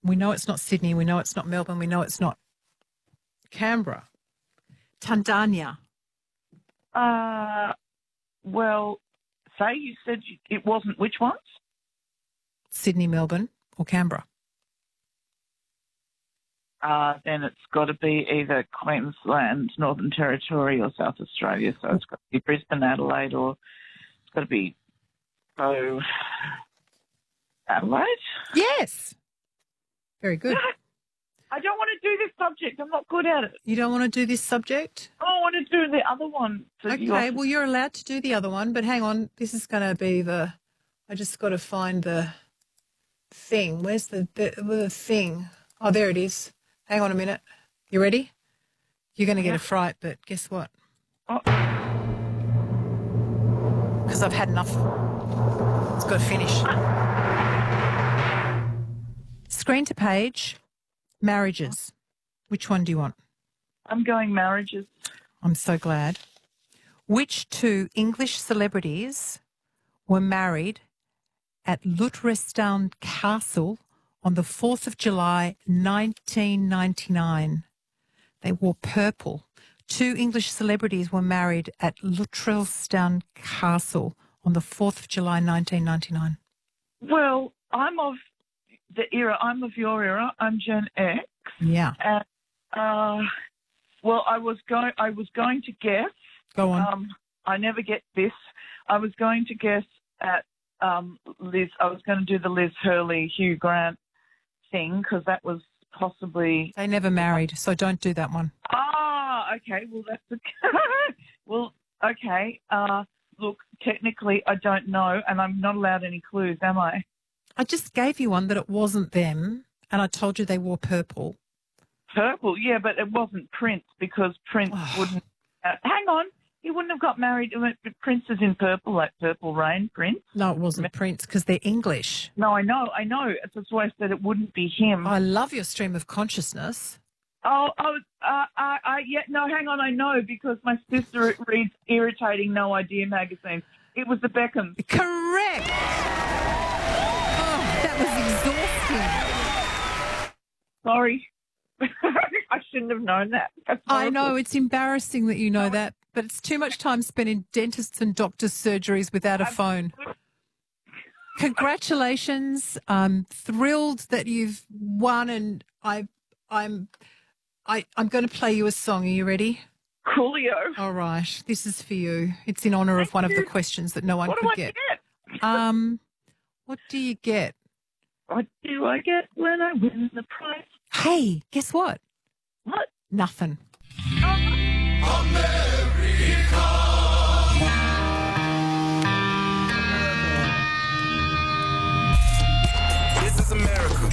We know it's not Sydney. We know it's not Melbourne. We know it's not Canberra. Tandanya. Well, say you said it wasn't which ones? Sydney, Melbourne or Canberra. Then it's got to be either Queensland, Northern Territory or South Australia. So it's got to be Brisbane, Adelaide, or it's got to be Adelaide? Yes. Very good. I don't want to do this subject. I'm not good at it. You don't want to do this subject? I want to do the other one. Okay, well, you're allowed to do the other one, but hang on. This is going to be I just got to find the thing. Where's the thing? Oh, there it is. Hang on a minute. You ready? You're going to get a fright, but guess what? Because I've had enough. It's got to finish. Screen to page, marriages. Which one do you want? I'm going marriages. I'm so glad. Which two English celebrities were married at Lutheranstown Castle on the 4th of July, 1999? They wore purple. Two English celebrities were married at Lutheranstown Castle on the 4th of July, 1999. Well, I'm of the era. I'm of your era. I'm Gen X. Yeah. And, well, I was going to guess. Go on. I never get this. I was going to guess at Liz. I was going to do the Liz Hurley, Hugh Grant thing because that was possibly. They never married, so don't do that one. Okay. Well, that's well, okay. Look, technically, I don't know, and I'm not allowed any clues, am I? I just gave you one that it wasn't them, and I told you they wore purple. Purple, yeah, but it wasn't Prince because Prince wouldn't. Hang on, he wouldn't have got married. Prince is in purple, like Purple Rain. Prince. No, it wasn't Prince because they're English. No, I know. That's why I said it wouldn't be him. I love your stream of consciousness. Yeah, no, hang on, I know because my sister reads irritating No Idea magazine. It was the Beckhams. Correct. Oh, that was exhausting. Sorry. I shouldn't have known that. I know, it's embarrassing that you know that, but it's too much time spent in dentists' and doctors' surgeries without a phone. Congratulations. I'm thrilled that you've won, and I'm going to play you a song. Are you ready? Coolio. All right. This is for you. It's in honour of one of the questions that no one could get. What do I get? What do you get? What do I get when I win the prize? Hey, guess what? What? Nothing. This is America.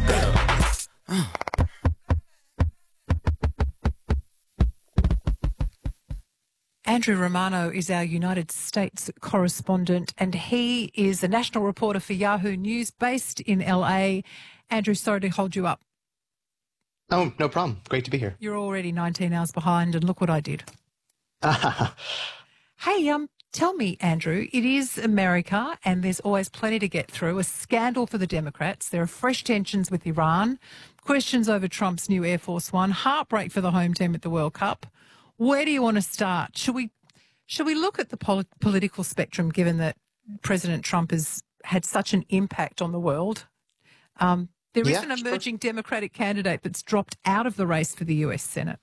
Andrew Romano is our United States correspondent, and he is a national reporter for Yahoo News based in LA. Andrew, sorry to hold you up. Oh, no problem. Great to be here. You're already 19 hours behind, and look what I did. Hey, tell me, Andrew, it is America, and there's always plenty to get through. A scandal for the Democrats. There are fresh tensions with Iran, questions over Trump's new Air Force One, heartbreak for the home team at the World Cup. Where do you want to start? Should we look at the political spectrum, given that President Trump has had such an impact on the world? There is an emerging Democratic candidate that's dropped out of the race for the US Senate.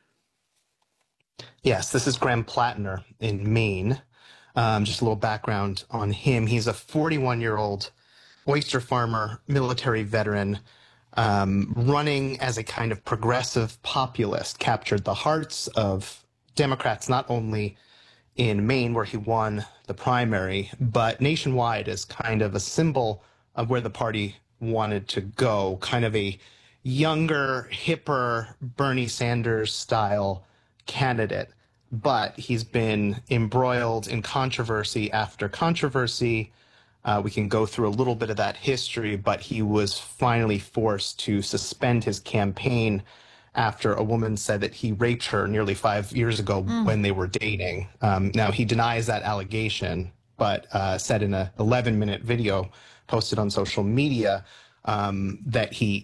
Yes, this is Graham Plattner in Maine. Just a little background on him. He's a 41-year-old oyster farmer, military veteran, running as a kind of progressive populist, captured the hearts of Democrats, not only in Maine, where he won the primary, but nationwide as kind of a symbol of where the party wanted to go, kind of a younger, hipper, Bernie Sanders style candidate. But he's been embroiled in controversy after controversy. We can go through a little bit of that history, but he was finally forced to suspend his campaign after a woman said that he raped her nearly 5 years ago when they were dating. Now, he denies that allegation, but said in an 11-minute video posted on social media that he